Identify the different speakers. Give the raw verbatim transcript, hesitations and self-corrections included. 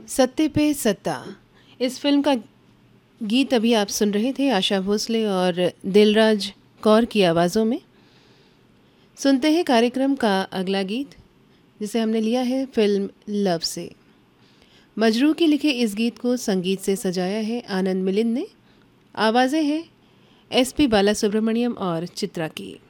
Speaker 1: सत्ते पे सत्ता, इस फिल्म का गीत अभी आप सुन रहे थे आशा भोसले और दिलराज कौर की आवाज़ों में। सुनते हैं कार्यक्रम का अगला गीत, जिसे हमने लिया है फिल्म लव से। मजरू के लिखे इस गीत को संगीत से सजाया है आनंद मिलिंद ने। आवाज़ें हैं एस पी बालासुब्रमण्यम और चित्रा की।